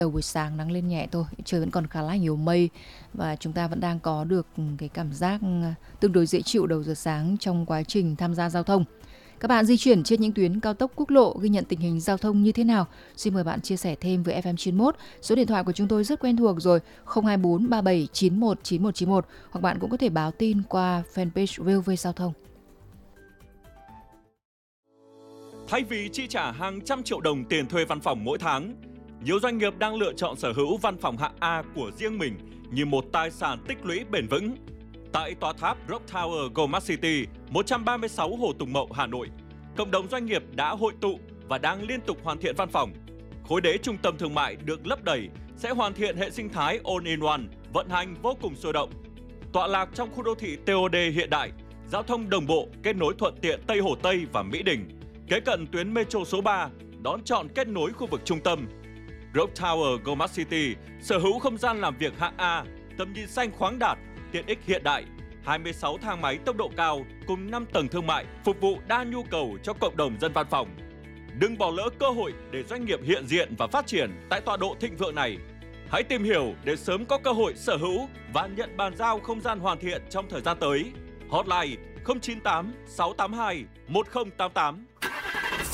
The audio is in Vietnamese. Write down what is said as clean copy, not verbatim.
Đầu buổi sáng nắng lên nhẹ thôi, trời vẫn còn khá là nhiều mây và chúng ta vẫn đang có được cái cảm giác tương đối dễ chịu đầu giờ sáng trong quá trình tham gia giao thông. Các bạn di chuyển trên những tuyến cao tốc quốc lộ ghi nhận tình hình giao thông như thế nào? Xin mời bạn chia sẻ thêm với FM91. Số điện thoại của chúng tôi rất quen thuộc rồi, 024 37 91 91 91, hoặc bạn cũng có thể báo tin qua fanpage VOV Giao thông. Thay vì chi trả hàng trăm triệu đồng tiền thuê văn phòng mỗi tháng, nhiều doanh nghiệp đang lựa chọn sở hữu văn phòng hạng A của riêng mình như một tài sản tích lũy bền vững. Tại tòa tháp Rock Tower Goldmark City, 136 Hồ Tùng Mậu, Hà Nội, cộng đồng doanh nghiệp đã hội tụ và đang liên tục hoàn thiện văn phòng. Khối đế trung tâm thương mại được lấp đầy sẽ hoàn thiện hệ sinh thái all-in-one, vận hành vô cùng sôi động. Tọa lạc trong khu đô thị TOD hiện đại, giao thông đồng bộ kết nối thuận tiện Tây Hồ Tây và Mỹ Đình, kế cận tuyến metro số 3, đón chọn kết nối khu vực trung tâm. Rock Tower Goldmark City sở hữu không gian làm việc hạng A, tầm nhìn xanh khoáng đạt, tiện ích hiện đại, 26 thang máy tốc độ cao cùng 5 tầng thương mại phục vụ đa nhu cầu cho cộng đồng dân văn phòng. Đừng bỏ lỡ cơ hội để doanh nghiệp hiện diện và phát triển tại tọa độ thịnh vượng này. Hãy tìm hiểu để sớm có cơ hội sở hữu và nhận bàn giao không gian hoàn thiện trong thời gian tới. Hotline 098 682 1088.